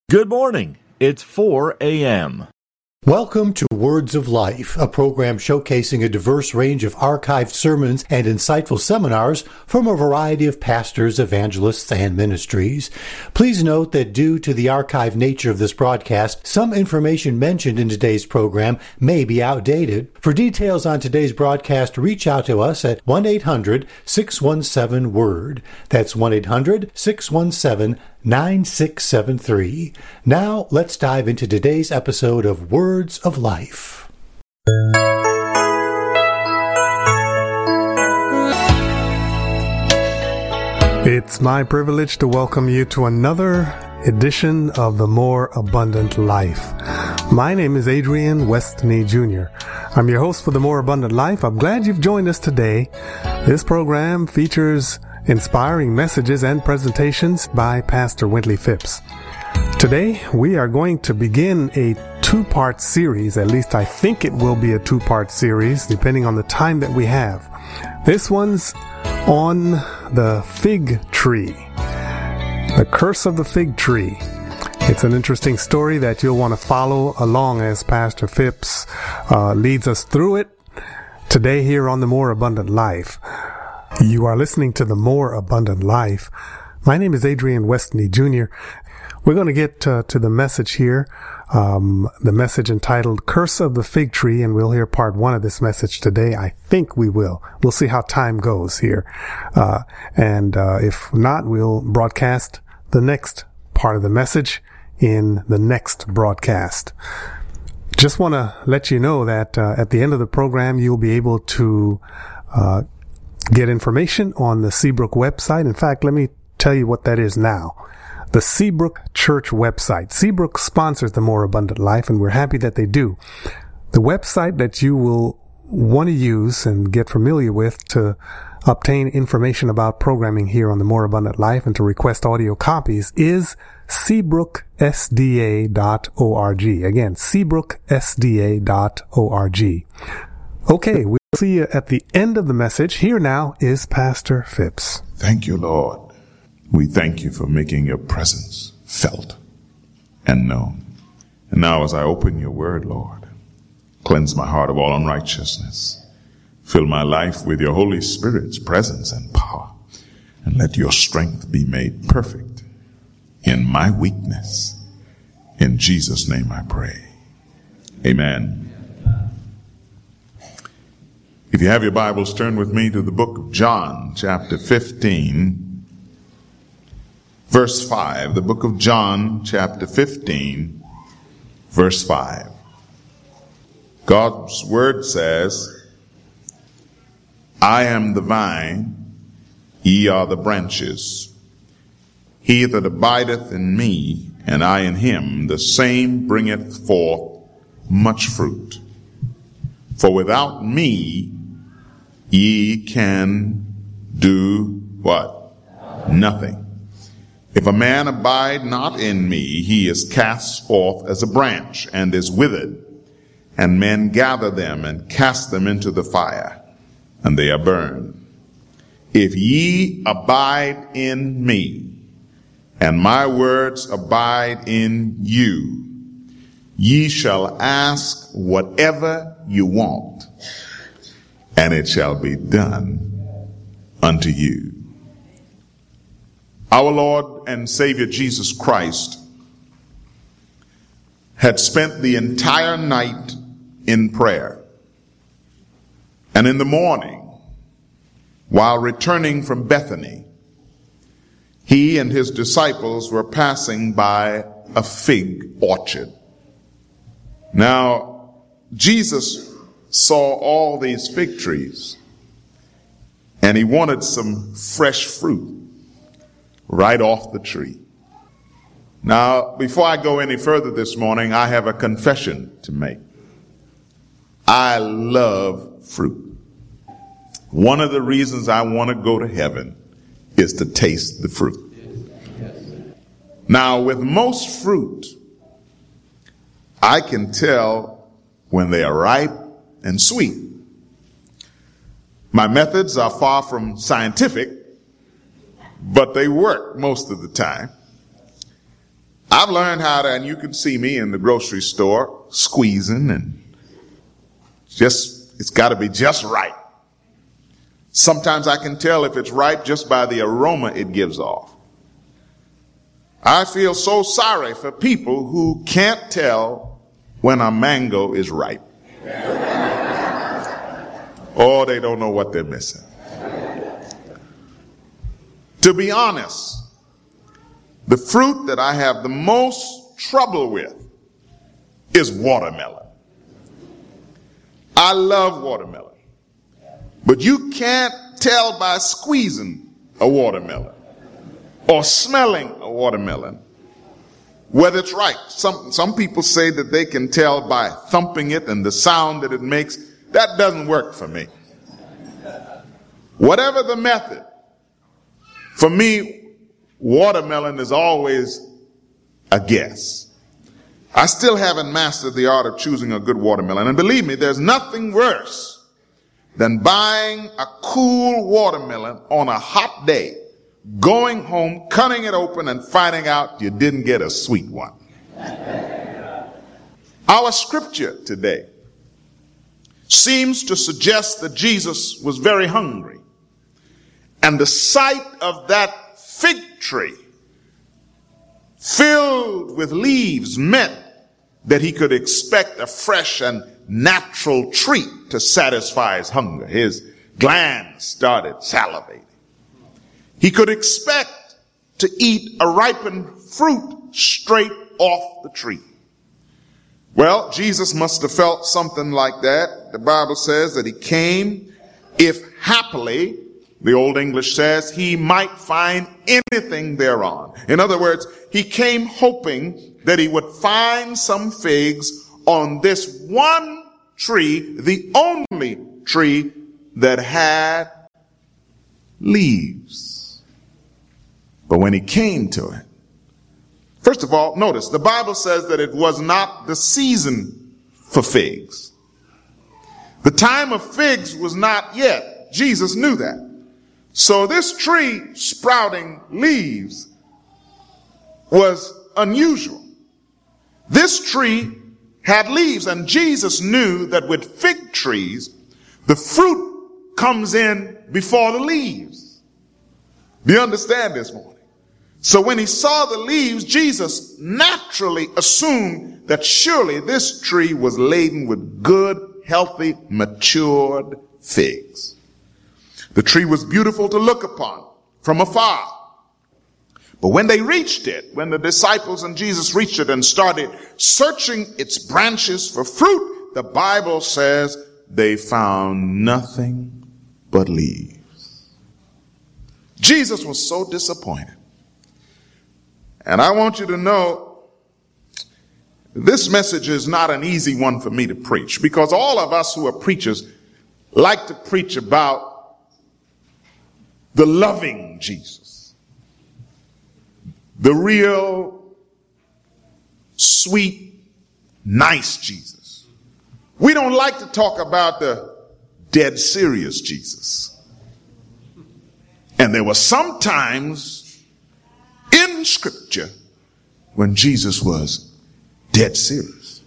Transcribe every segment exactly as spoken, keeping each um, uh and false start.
Good morning. It's four a.m. Welcome to Words of Life, a program showcasing a diverse range of archived sermons and insightful seminars from a variety of pastors, evangelists, and ministries. Please note that due to the archived nature of this broadcast, some information mentioned in today's program may be outdated. For details on today's broadcast, reach out to us at one eight hundred six one seven word. That's one eight hundred six one seven nine six seven three. Now, let's dive into today's episode of Words of Life. It's my privilege to welcome you to another edition of The More Abundant Life. My name is Adrian Westney Junior I'm your host for The More Abundant Life. I'm glad you've joined us today. This program features inspiring messages and presentations by Pastor Wintley Phipps. Today, we are going to begin a two-part series. At least I think it will be a two-part series, depending on the time that we have. This one's on the fig tree. The curse of the fig tree. It's an interesting story that you'll want to follow along as Pastor Phipps uh, leads us through it today here on The More Abundant Life. You are listening to The More Abundant Life. My name is Adrian Westney Junior We're going to get uh, to the message here, um, the message entitled Curse of the Fig Tree, and we'll hear part one of this message today. I think we will. We'll see how time goes here. Uh, and uh, if not, we'll broadcast the next part of the message in the next broadcast. Just want to let you know that uh, at the end of the program, you'll be able to uh get information on the Seabrook website. In fact, let me tell you what that is now. The Seabrook Church website. Seabrook sponsors The More Abundant Life, and we're happy that they do. The website that you will want to use and get familiar with to obtain information about programming here on The More Abundant Life and to request audio copies is seabrook s d a dot org. Again, seabrook s d a dot org. Okay, we'll see you at the end of the message. Here now is Pastor Phipps. Thank you, Lord. We thank you for making your presence felt and known. And now as I open your word, Lord, cleanse my heart of all unrighteousness. Fill my life with your Holy Spirit's presence and power. And let your strength be made perfect in my weakness. In Jesus' name I pray. Amen. If you have your Bibles, turn with me to the book of John, chapter fifteen, verse five. The book of John, chapter fifteen, verse five. God's word says, I am the vine, ye are the branches. He that abideth in me, and I in him, the same bringeth forth much fruit. For without me, ye can do what? Nothing. If a man abide not in me, he is cast forth as a branch and is withered, and men gather them and cast them into the fire, and they are burned. If ye abide in me, and my words abide in you, ye shall ask whatever you want, and it shall be done unto you. Our Lord and Savior Jesus Christ had spent the entire night in prayer. And in the morning, while returning from Bethany, he and his disciples were passing by a fig orchard. Now, Jesus saw all these fig trees, and he wanted some fresh fruit right off the tree. Now, before I go any further this morning, I have a confession to make. I love fruit. One of the reasons I want to go to heaven is to taste the fruit. Now, with most fruit, I can tell when they are ripe and sweet. My methods are far from scientific, but they work most of the time. I've learned how to, and you can see me in the grocery store squeezing, and just, it's got to be just right. Sometimes I can tell if it's ripe just by the aroma it gives off. I feel so sorry for people who can't tell when a mango is ripe. Oh, they don't know what they're missing. To be honest, the fruit that I have the most trouble with is watermelon. I love watermelon. But you can't tell by squeezing a watermelon or smelling a watermelon whether it's right. Some, some people say that they can tell by thumping it and the sound that it makes. That doesn't work for me. Whatever the method, for me, watermelon is always a guess. I still haven't mastered the art of choosing a good watermelon. And believe me, there's nothing worse than buying a cool watermelon on a hot day, going home, cutting it open, and finding out you didn't get a sweet one. Our scripture today seems to suggest that Jesus was very hungry. And the sight of that fig tree filled with leaves meant that he could expect a fresh and natural treat to satisfy his hunger. His glands started salivating. He could expect to eat a ripened fruit straight off the tree. Well, Jesus must have felt something like that. The Bible says that he came, if happily, the Old English says, he might find anything thereon. In other words, he came hoping that he would find some figs on this one tree, the only tree that had leaves. But when he came to it, first of all, notice, the Bible says that it was not the season for figs. The time of figs was not yet. Jesus knew that. So this tree sprouting leaves was unusual. This tree had leaves, and Jesus knew that with fig trees, the fruit comes in before the leaves. Do you understand this morning? So when he saw the leaves, Jesus naturally assumed that surely this tree was laden with good, healthy, matured figs. The tree was beautiful to look upon from afar. But when they reached it, when the disciples and Jesus reached it and started searching its branches for fruit, the Bible says they found nothing but leaves. Jesus was so disappointed. And I want you to know this message is not an easy one for me to preach, because all of us who are preachers like to preach about the loving Jesus, the real, sweet, nice Jesus. We don't like to talk about the dead serious Jesus. And there were some times in Scripture when Jesus was dead serious.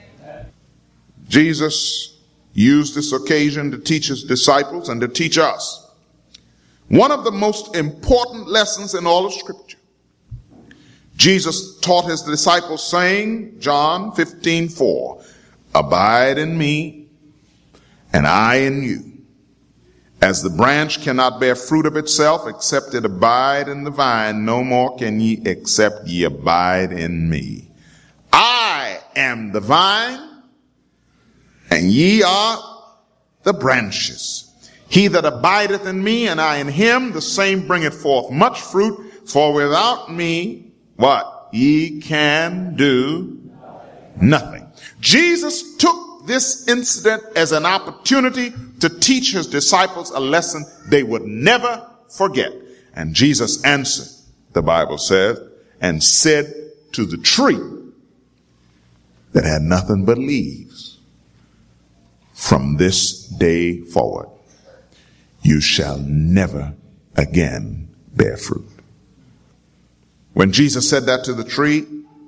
Jesus used this occasion to teach his disciples and to teach us one of the most important lessons in all of Scripture. Jesus taught his disciples saying, John fifteen four, abide in me and I in you. As the branch cannot bear fruit of itself except it abide in the vine, no more can ye except ye abide in me. I am the vine and ye are the branches. He that abideth in me and I in him, the same bringeth forth much fruit, for without me, what? Ye can do nothing. Jesus took this incident as an opportunity to teach his disciples a lesson they would never forget. And Jesus answered, the Bible says, and said to the tree that had nothing but leaves, from this day forward, you shall never again bear fruit. When Jesus said that to the tree,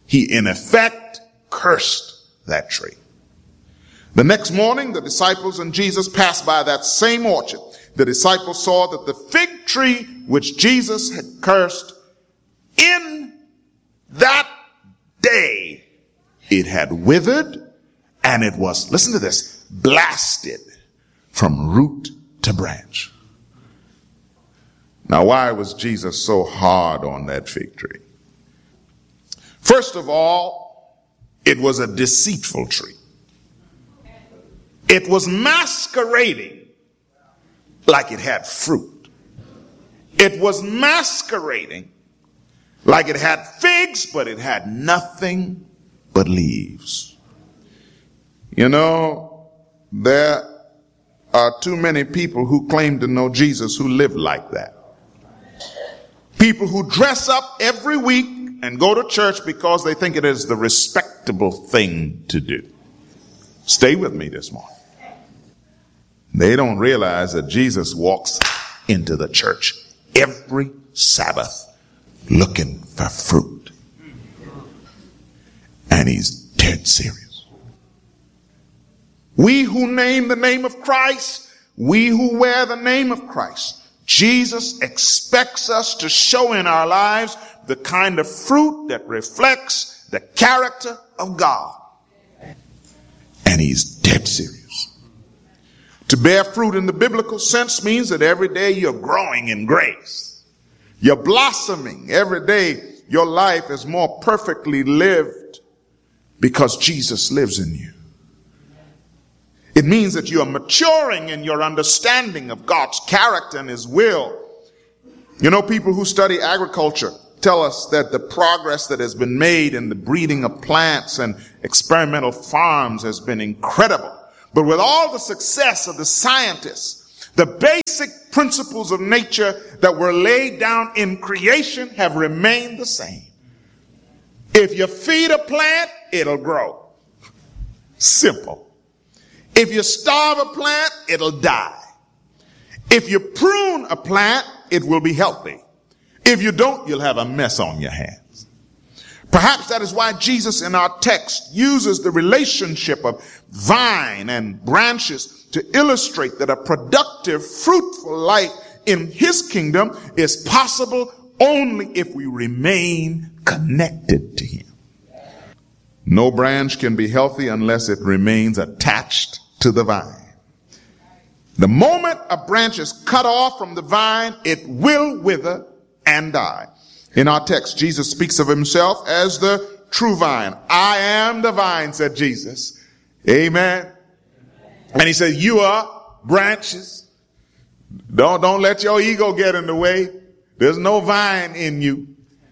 he in effect cursed that tree. The next morning, the disciples and Jesus passed by that same orchard. The disciples saw that the fig tree which Jesus had cursed, in that day it had withered, and it was, listen to this, blasted from root to branch. Now, why was Jesus so hard on that fig tree? First of all, it was a deceitful tree. It was masquerading like it had fruit. It was masquerading like it had figs, but it had nothing but leaves. You know, there are too many people who claim to know Jesus who live like that. People who dress up every week and go to church because they think it is the respectable thing to do. Stay with me this morning. They don't realize that Jesus walks into the church every Sabbath looking for fruit. And he's dead serious. We who name the name of Christ, we who wear the name of Christ, Jesus expects us to show in our lives the kind of fruit that reflects the character of God. And he's dead serious. To bear fruit in the biblical sense means that every day you're growing in grace. You're blossoming. Every day your life is more perfectly lived because Jesus lives in you. It means that you are maturing in your understanding of God's character and his will. You know, people who study agriculture tell us that the progress that has been made in the breeding of plants and experimental farms has been incredible. But with all the success of the scientists, the basic principles of nature that were laid down in creation have remained the same. If you feed a plant, it'll grow. Simple. If you starve a plant, it'll die. If you prune a plant, it will be healthy. If you don't, you'll have a mess on your hands. Perhaps that is why Jesus in our text uses the relationship of vine and branches to illustrate that a productive, fruitful life in his kingdom is possible only if we remain connected to him. No branch can be healthy unless it remains attached to the vine. The moment a branch is cut off from the vine, it will wither and die. In our text, Jesus speaks of himself as the true vine. I am the vine, said Jesus. Amen. And he said, you are branches. Don't, don't let your ego get in the way. There's no vine in you.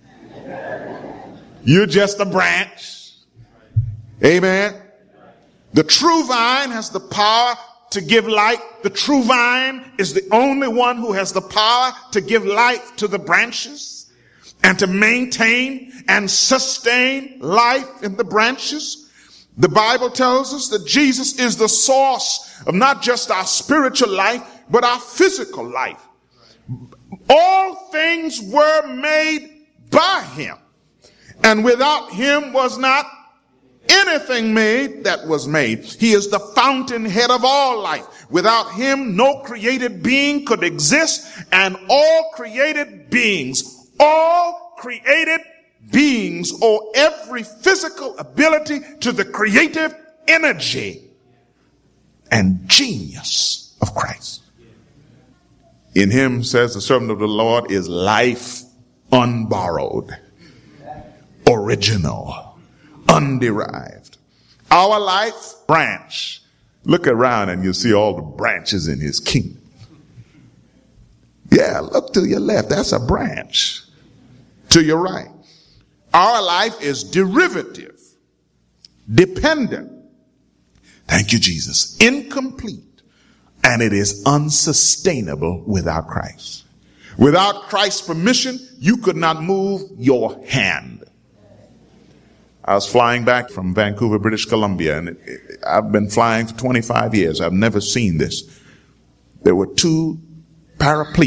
You're just a branch. Amen. The true vine has the power to give light. The true vine is the only one who has the power to give life to the branches and to maintain and sustain life in the branches. The Bible tells us that Jesus is the source of not just our spiritual life, but our physical life. All things were made by him, and without him was not anything made that was made. He is the fountainhead of all life. Without him, no created being could exist, and all created beings, all created beings owe every physical ability to the creative energy and genius of Christ. In him, says the servant of the Lord, is life unborrowed, original, underived. Our life branch. Look around and you see all the branches in his kingdom. Yeah, look to your left. That's a branch. To your right. Our life is derivative, dependent. Thank you, Jesus. Incomplete. And it is unsustainable without Christ. Without Christ's permission, you could not move your hand. I was flying back from Vancouver, British Columbia, and it, it, I've been flying for twenty-five years. I've never seen this. There were two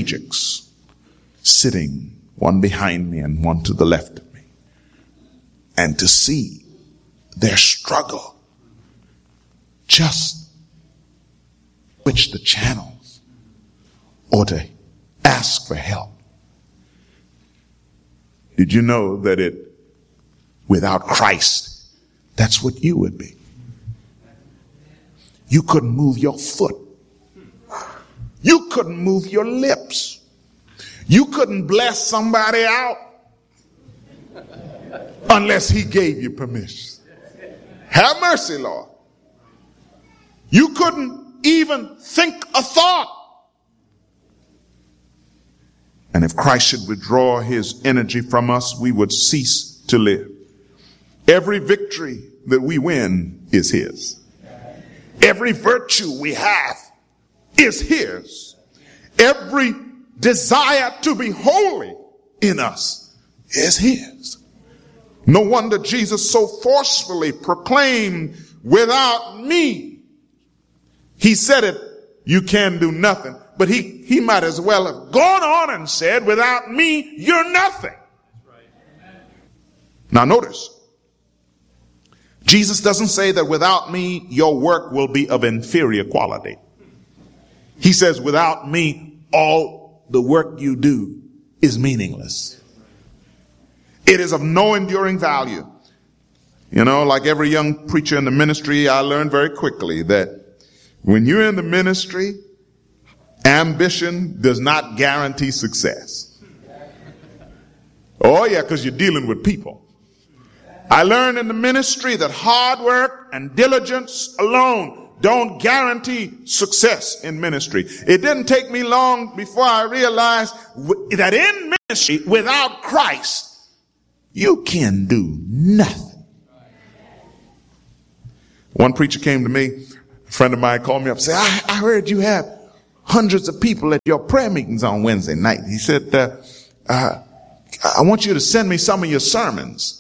paraplegics sitting, one behind me and one to the left of me. and to see their struggle, just switch the channels or to ask for help. Did you know that it, without Christ, that's what you would be? You couldn't move your foot. You couldn't move your lips. You couldn't bless somebody out unless he gave you permission. Have mercy, Lord. You couldn't even think a thought. And if Christ should withdraw his energy from us, we would cease to live. Every victory that we win is his. Every virtue we have is his. Every desire to be holy in us is his. No wonder Jesus so forcefully proclaimed, without me. He said it, you can do nothing. But he, he might as well have gone on and said, without me, you're nothing. Now notice, Jesus doesn't say that without me, your work will be of inferior quality. He says, without me, all the work you do is meaningless. It is of no enduring value. You know, like every young preacher in the ministry, I learned very quickly that when you're in the ministry, ambition does not guarantee success. Oh yeah, because you're dealing with people. I learned in the ministry that hard work and diligence alone don't guarantee success in ministry. It didn't take me long before I realized that in ministry, without Christ, you can do nothing. One preacher came to me, a friend of mine called me up and said, I, I heard you have hundreds of people at your prayer meetings on Wednesday night. He said, uh, uh, I want you to send me some of your sermons.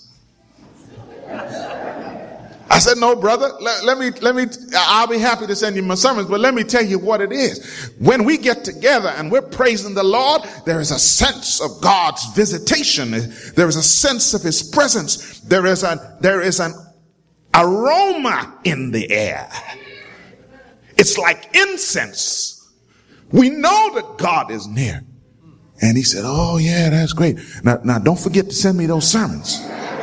I said, no, brother, let, let me, let me, I'll be happy to send you my sermons, but let me tell you what it is. When we get together and we're praising the Lord, there is a sense of God's visitation. There is a sense of his presence. There is a, there is an aroma in the air. It's like incense. We know that God is near. And he said, oh yeah, that's great. Now, now don't forget to send me those sermons.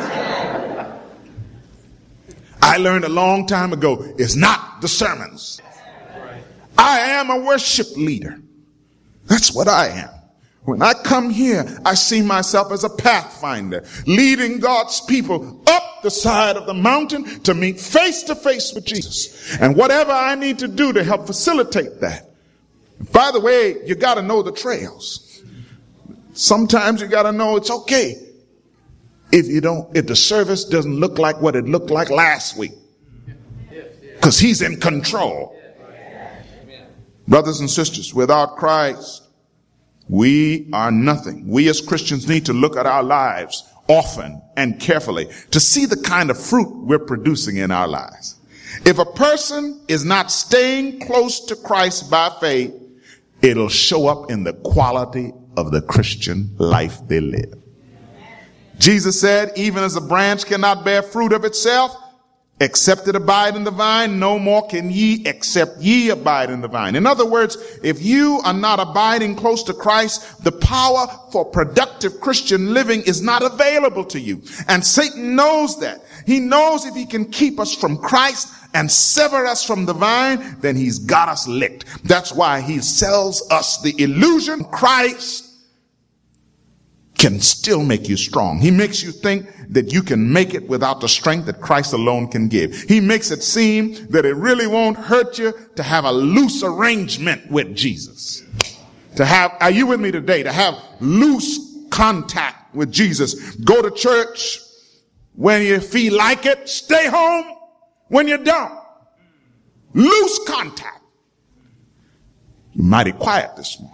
I learned a long time ago, it's not the sermons. I am a worship leader. That's what I am. When I come here, I see myself as a pathfinder, leading God's people up the side of the mountain to meet face to face with Jesus. And whatever I need to do to help facilitate that. By the way, you got to know the trails. Sometimes you got to know it's okay if you don't, if the service doesn't look like what it looked like last week, because he's in control. Brothers and sisters, without Christ, we are nothing. We as Christians need to look at our lives often and carefully to see the kind of fruit we're producing in our lives. If a person is not staying close to Christ by faith, it'll show up in the quality of the Christian life they live. Jesus said, even as a branch cannot bear fruit of itself, except it abide in the vine, no more can ye except ye abide in the vine. In other words, if you are not abiding close to Christ, the power for productive Christian living is not available to you. And Satan knows that. He knows if he can keep us from Christ and sever us from the vine, then he's got us licked. That's why he sells us the illusion Christ can still make you strong. He makes you think that you can make it without the strength that Christ alone can give. He makes it seem that it really won't hurt you to have a loose arrangement with Jesus. To have, are you with me today? To have loose contact with Jesus. Go to church when you feel like it. Stay home when you don't. Loose contact. You're mighty quiet this morning.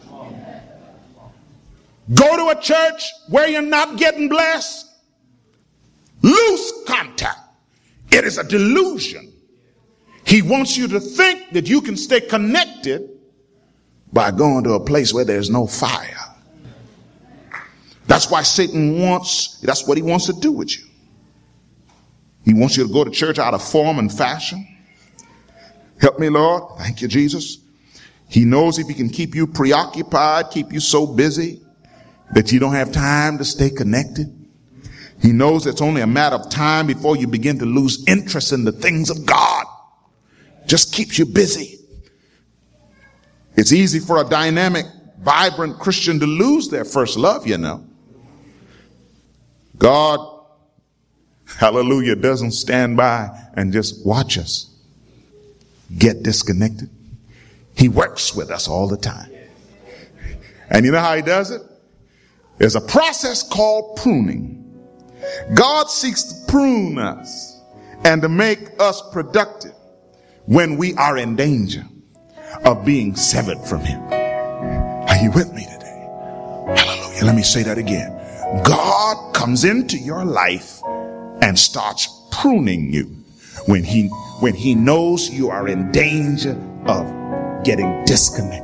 Go to a church where you're not getting blessed. Lose contact. It is a delusion. He wants you to think that you can stay connected by going to a place where there's no fire. That's why Satan wants, that's what he wants to do with you. He wants you to go to church out of form and fashion. Help me, Lord. Thank you, Jesus. He knows if he can keep you preoccupied, keep you so busy that you don't have time to stay connected. He knows it's only a matter of time before you begin to lose interest in the things of God. Just keeps you busy. It's easy for a dynamic, vibrant Christian to lose their first love, you know. God, hallelujah, doesn't stand by and just watch us get disconnected. He works with us all the time. And you know how he does it? There's a process called pruning. God seeks to prune us and to make us productive when we are in danger of being severed from him. Are you with me today? Hallelujah. Let me say that again. God comes into your life and starts pruning you when he when he knows you are in danger of getting disconnected.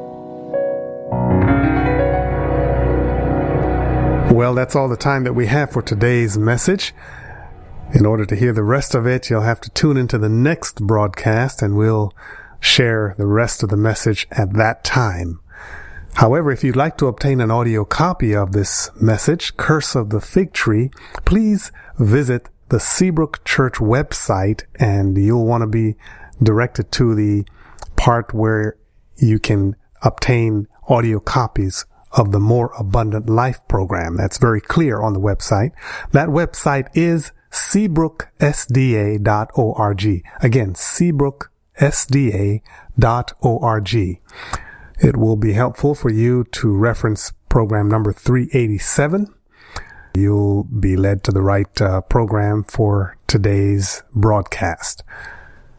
Well, that's all the time that we have for today's message. In order to hear the rest of it, you'll have to tune into the next broadcast, and we'll share the rest of the message at that time. However, if you'd like to obtain an audio copy of this message, Curse of the Fig Tree, please visit the Seabrook Church website, and you'll want to be directed to the part where you can obtain audio copies of the More Abundant Life program. That's very clear on the website. That website is seabrook s d a dot org. Again, seabrook s d a dot org. It will be helpful for you to reference program number three eighty-seven. You'll be led to the right uh, program for today's broadcast.